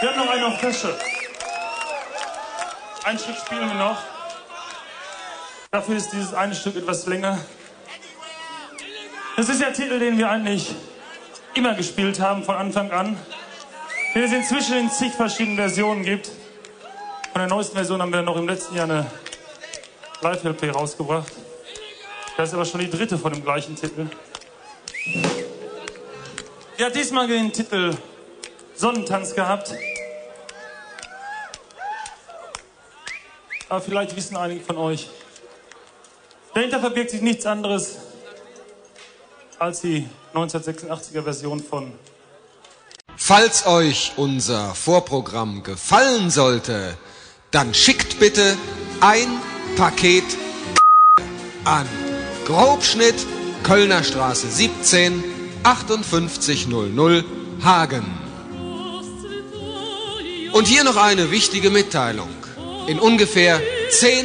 Wir haben noch einen auf Tasche. Ein Stück spielen wir noch. Dafür ist dieses eine Stück etwas länger. Das ist der Titel, den wir eigentlich immer gespielt haben, von Anfang an. Den es inzwischen in zig verschiedenen Versionen gibt. Von der neuesten Version haben wir noch im letzten Jahr eine Live-LP rausgebracht. Das ist aber schon die dritte von dem gleichen Titel. Die hat diesmal den Titel Sonnentanz gehabt. Aber vielleicht wissen einige von euch, dahinter verbirgt sich nichts anderes als die 1986er Version von. Falls euch unser Vorprogramm gefallen sollte, dann schickt bitte ein Paket an Grobschnitt, Kölner Straße 17, 5800 Hagen. Und hier noch eine wichtige Mitteilung. In ungefähr 10